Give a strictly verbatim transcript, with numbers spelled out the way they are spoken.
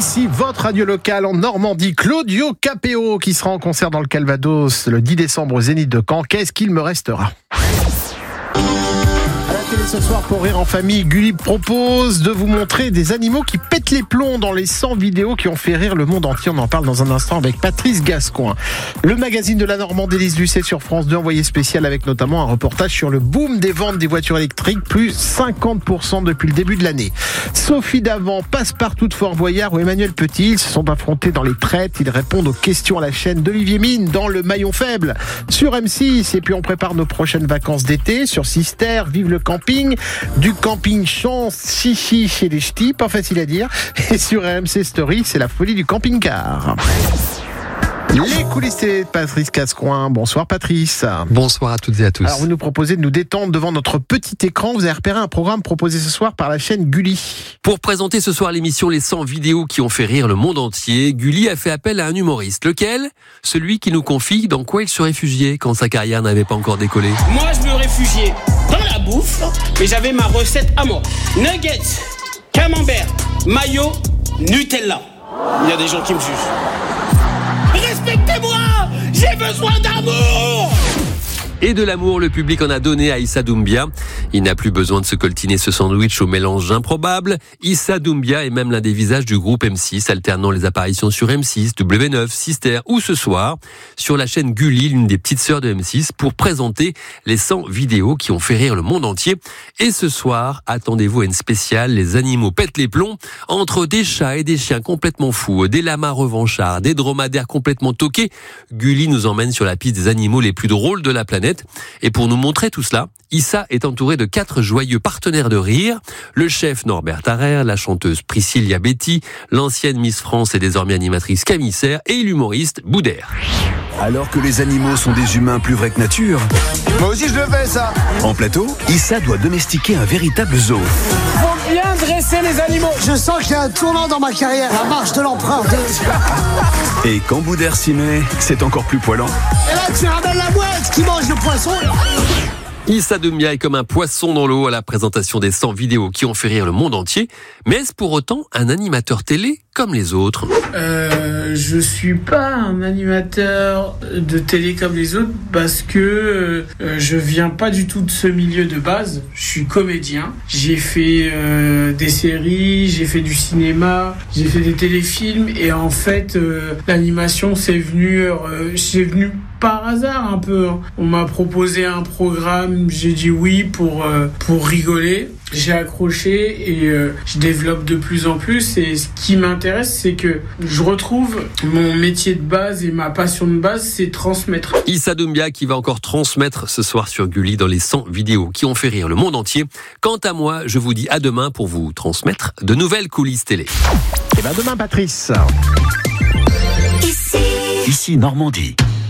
Ici, votre radio locale en Normandie, Claudio Capéo, qui sera en concert dans le Calvados le dix décembre au Zénith de Caen. Qu'est-ce qu'il me restera ? Ce soir, pour Rire en famille, Gulli propose de vous montrer des animaux qui pètent les plombs dans les cent vidéos qui ont fait rire le monde entier. On en parle dans un instant avec Patrice Gascoin. Le magazine de la Normandie, Élise Lucet sur France deux, envoyé spécial avec notamment un reportage sur le boom des ventes des voitures électriques, plus cinquante pour cent depuis le début de l'année. Sophie Davant, Passepartout de Fort Boyard ou Emmanuel Petit, ils se sont affrontés dans les traites. Ils répondent aux questions à la chaîne d'Olivier Mine dans le maillon faible sur M six. Et puis on prépare nos prochaines vacances d'été sur Sister. Vive le camping. Du camping chance chichi chez les ch'tis, pas facile à dire. Et sur M C Story, c'est la folie du camping-car. Les coulisses de Patrice Gascoin. Bonsoir Patrice. Bonsoir à toutes et à tous. Alors vous nous proposez de nous détendre devant notre petit écran. Vous avez repéré un programme proposé ce soir par la chaîne Gulli. Pour présenter ce soir l'émission Les cent vidéos qui ont fait rire le monde entier, Gulli a fait appel à un humoriste. Lequel ? Celui qui nous confie dans quoi il se réfugiait quand sa carrière n'avait pas encore décollé. Moi je me réfugiais dans la bouffe et j'avais ma recette à moi. Nuggets, camembert, mayo, Nutella. Il y a des gens qui me jugent. Respectez-moi, j'ai besoin d'amour. Et de l'amour, le public en a donné à Issa Doumbia. Il n'a plus besoin de se coltiner ce sandwich au mélange improbable. Issa Doumbia est même l'un des visages du groupe M six, alternant les apparitions sur M six, W neuf, Sister ou ce soir sur la chaîne Gulli, l'une des petites sœurs de M six, pour présenter les cent vidéos qui ont fait rire le monde entier. Et ce soir, attendez-vous à une spéciale, les animaux pètent les plombs, entre des chats et des chiens complètement fous, des lamas revanchards, des dromadaires complètement toqués. Gulli nous emmène sur la piste des animaux les plus drôles de la planète. Et pour nous montrer tout cela, Issa est entouré de quatre joyeux partenaires de rire. Le chef Norbert Tarrer, la chanteuse Priscilla Betty, l'ancienne Miss France et désormais animatrice Camille Serre et l'humoriste Boudère. Alors que les animaux sont des humains plus vrais que nature. Moi aussi je le fais ça. En plateau, Issa doit domestiquer un véritable zoo. Faut bien dresser les animaux. Je sens qu'il y a un tournant dans ma carrière, la marche de l'empereur. Et quand Boudère s'y met, c'est encore plus poilant. Et là tu ramènes la mouette qui mange le poisson. Issa Doumbia est comme un poisson dans l'eau à la présentation des cent vidéos qui ont fait rire le monde entier. Mais est-ce pour autant un animateur télé comme les autres ? Euh, je suis pas un animateur de télé comme les autres parce que euh, je viens pas du tout de ce milieu de base. Je suis comédien. J'ai fait euh, des séries, j'ai fait du cinéma, j'ai fait des téléfilms et en fait euh, l'animation c'est venu, euh, c'est venu par hasard un peu. On m'a proposé un programme, j'ai dit oui pour euh, pour rigoler. J'ai accroché et euh, je développe de plus en plus. Et ce qui m'intéresse, c'est que je retrouve mon métier de base et ma passion de base, c'est transmettre. Issa Doumbia qui va encore transmettre ce soir sur Gulli dans les cent vidéos qui ont fait rire le monde entier. Quant à moi, je vous dis à demain pour vous transmettre de nouvelles coulisses télé. Et bien demain Patrice. Ici Normandie.